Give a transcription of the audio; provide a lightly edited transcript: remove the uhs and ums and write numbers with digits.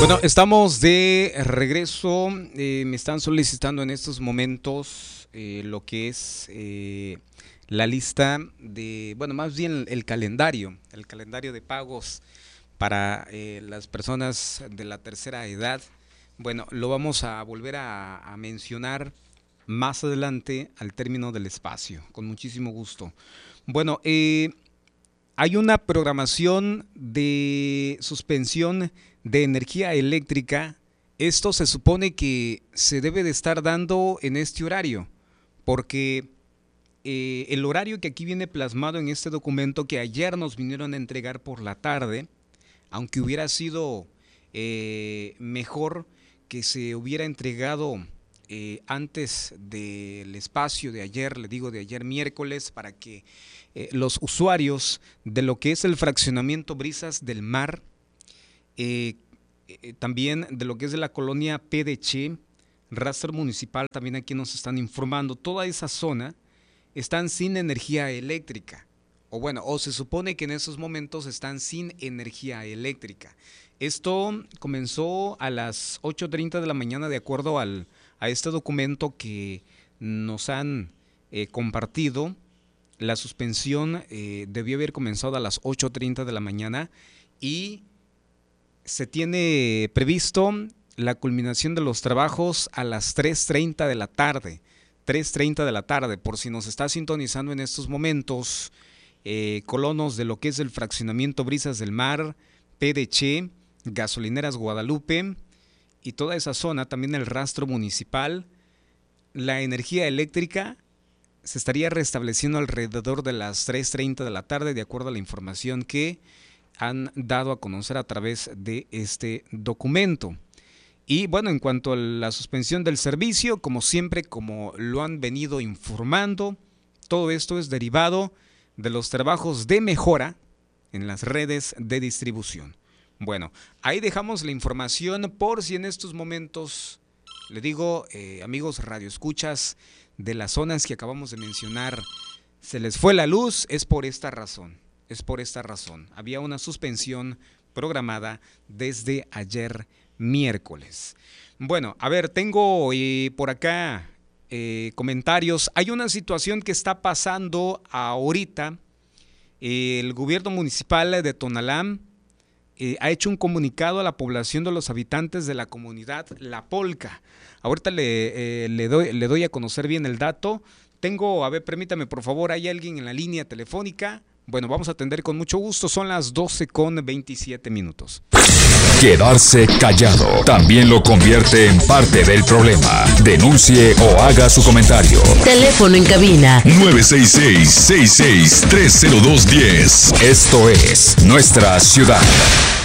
Bueno, estamos de regreso. Me están solicitando en estos momentos lo que es la lista de, bueno, más bien el calendario de pagos para las personas de la tercera edad. Bueno, lo vamos a volver a mencionar más adelante al término del espacio, con muchísimo gusto. Bueno, hay una programación de suspensión de energía eléctrica. Esto se supone que se debe de estar dando en este horario, porque el horario que aquí viene plasmado en este documento que ayer nos vinieron a entregar por la tarde, aunque hubiera sido mejor que se hubiera entregado antes del espacio de ayer, le digo de ayer miércoles, para que los usuarios de lo que es el fraccionamiento Brisas del Mar, también de lo que es de la colonia PDC, Rastro Municipal, también aquí nos están informando, toda esa zona están sin energía eléctrica, o bueno, o se supone que en esos momentos están sin energía eléctrica. Esto comenzó a las 8:30 de la mañana de acuerdo a este documento que nos han compartido. La suspensión debió haber comenzado a las 8:30 de la mañana y se tiene previsto la culminación de los trabajos a las 3:30 de la tarde. 3:30 de la tarde, por si nos está sintonizando en estos momentos, colonos de lo que es el fraccionamiento Brisas del Mar, PDC, Gasolineras Guadalupe y toda esa zona, también el Rastro Municipal, la energía eléctrica se estaría restableciendo alrededor de las 3:30 de la tarde, de acuerdo a la información que han dado a conocer a través de este documento. Y bueno, en cuanto a la suspensión del servicio, como siempre, como lo han venido informando, todo esto es derivado de los trabajos de mejora en las redes de distribución. Bueno, ahí dejamos la información por si en estos momentos, le digo, amigos radioescuchas de las zonas que acabamos de mencionar, se les fue la luz, es por esta razón. Había una suspensión programada desde ayer miércoles. Bueno, a ver, tengo por acá comentarios. Hay una situación que está pasando ahorita. El gobierno municipal de Tonalá ha hecho un comunicado a la población de los habitantes de la comunidad La Polca. Ahorita le doy a conocer bien el dato. A ver, permítame por favor, ¿hay alguien en la línea telefónica? Bueno, vamos a atender con mucho gusto, son las 12:27. Quedarse callado también lo convierte en parte del problema. Denuncie o haga su comentario. Teléfono en cabina 966-66-30210. Esto es Nuestra Ciudad.